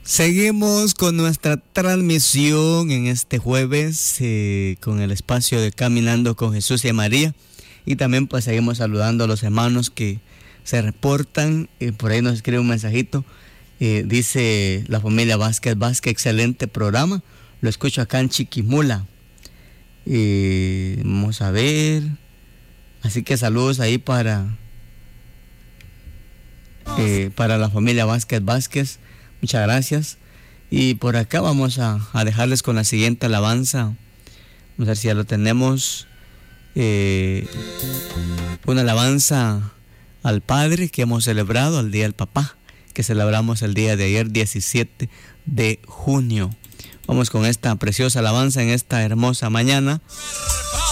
Seguimos con nuestra transmisión en este jueves con el espacio de Caminando con Jesús y María, y también pues seguimos saludando a los hermanos que se reportan. Por ahí nos escribe un mensajito, dice la familia Vázquez, excelente programa, lo escucho acá en Chiquimula. Vamos a ver, así que saludos ahí para la familia Vázquez. Muchas gracias. Y por acá vamos a dejarles con la siguiente alabanza. Vamos a ver si ya lo tenemos. Una alabanza al Padre que hemos celebrado, al Día del Papá, que celebramos el día de ayer, 17 de junio. Vamos con esta preciosa alabanza en esta hermosa mañana.